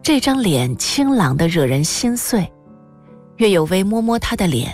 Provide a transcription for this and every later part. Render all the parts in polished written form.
这张脸清朗得惹人心碎。岳有为摸摸他的脸，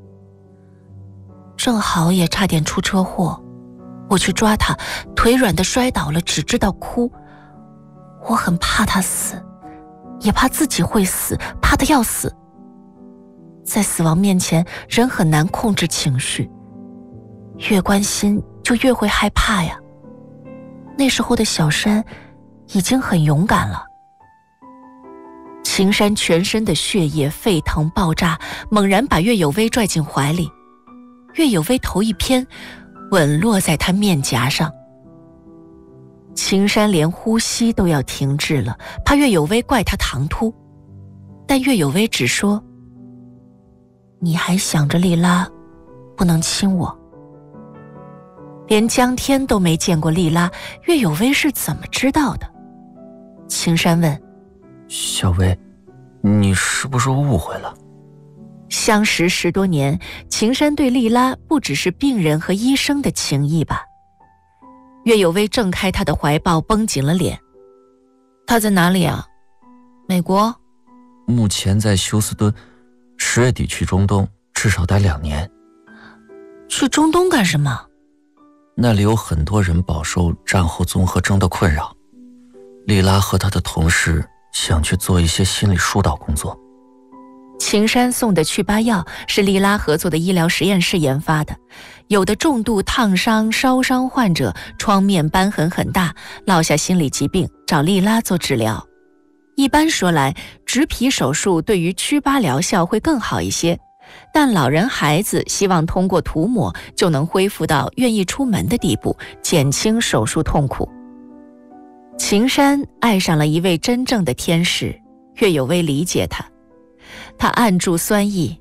正好也差点出车祸，我去抓他，腿软得摔倒了，只知道哭。我很怕他死，也怕自己会死，怕得要死。在死亡面前，人很难控制情绪，越关心就越会害怕呀。那时候的小山已经很勇敢了。秦山全身的血液沸腾爆炸，猛然把岳有为拽进怀里。岳有为头一偏，吻落在他面颊上。秦山连呼吸都要停滞了，怕岳有为怪他唐突，但岳有为只说：“你还想着丽拉，不能亲我。”连江天都没见过丽拉，岳有为是怎么知道的？秦山问：“ 小薇，你是不是误会了？” 相识10多年，秦山对丽拉不只是病人和医生的情谊吧？岳有为挣开他的怀抱，绷紧了脸。他在哪里啊？美国？ 目前在休斯敦，10月底去中东，至少待2年。 去中东干什么？ 那里有很多人饱受战后综合征的困扰。丽拉和她的同事想去做一些心理疏导工作。 秦山送的去疤药是丽拉合作的医疗实验室研发的，有的重度烫伤、烧伤患者创面瘢痕很大，落下心理疾病，找丽拉做治疗。一般说来，植皮手术对于祛疤疗效会更好一些，但老人孩子希望通过涂抹就能恢复到愿意出门的地步，减轻手术痛苦。秦山爱上了一位真正的天使，岳有为理解他。他按住酸意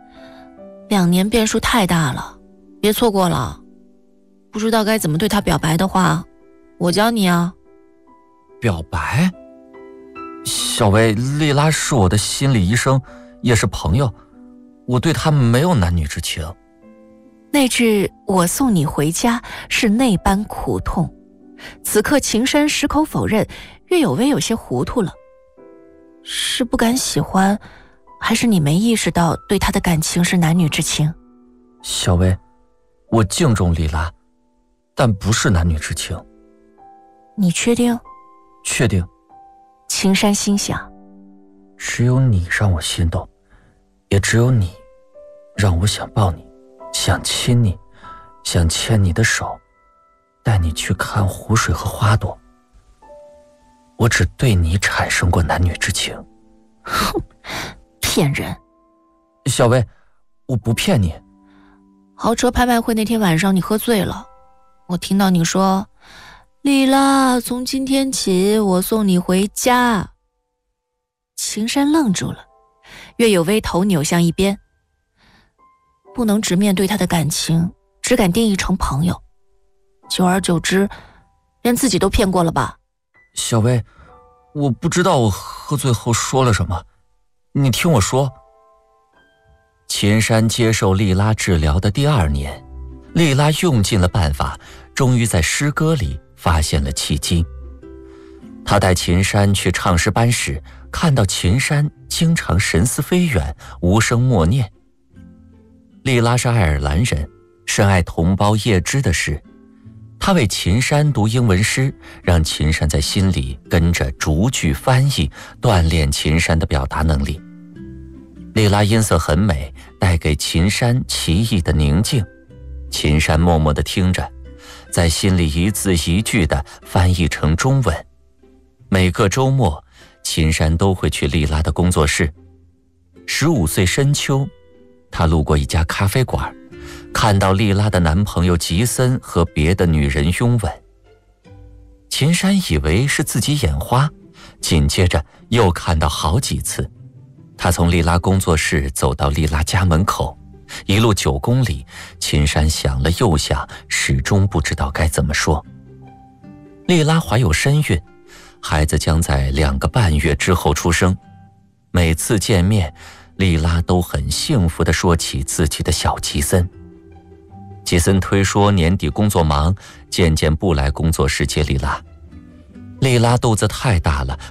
，2年变数太大了，别错过了。不知道该怎么对他表白的话，我教你啊。 表白？小薇，丽拉是我的心理医生，也是朋友，我对她没有男女之情。 那句我送你回家是那般苦痛。此刻秦山矢口否认，岳有为有些糊涂了。是不敢喜欢，还是你没意识到对他的感情是男女之情？ 小薇，我敬重丽拉，但不是男女之情。 你确定？ 确定。 秦山心想， 只有你让我心动，也只有你让我想抱你，想亲你，想牵你的手，带你去看湖水和花朵。我只对你产生过男女之情。 哼，骗人。 小薇，我不骗你。 豪车拍卖会那天晚上你喝醉了，我听到你说，丽拉，从今天起我送你回家。秦山愣住了，岳有为头扭向一边。不能直面对他的感情，只敢定义成朋友，久而久之连自己都骗过了吧？ 小薇，我不知道我喝醉后说了什么，你听我说。秦山接受丽拉治疗的第2年，丽拉用尽了办法，终于在诗歌里发现了契机。他带秦山去唱诗班时，看到秦山经常神思飞远，无声默念。丽拉是爱尔兰人，深爱同胞叶芝的诗，他为秦山读英文诗，让秦山在心里跟着逐句翻译，锻炼秦山的表达能力。丽拉音色很美，带给秦山奇异的宁静。秦山默默地听着，在心里一字一句地翻译成中文。每个周末，秦山都会去丽拉的工作室。15岁深秋，他路过一家咖啡馆，看到丽拉的男朋友吉森和别的女人拥吻。秦山以为是自己眼花，紧接着又看到好几次。他从丽拉工作室走到丽拉家门口，一路9公里，秦山想了又想，始终不知道该怎么说。丽拉怀有身孕，孩子将在2个半月之后出生。每次见面，丽拉都很幸福地说起自己的小吉森。吉森推说年底工作忙，渐渐不来工作室接丽拉。丽拉肚子太大了，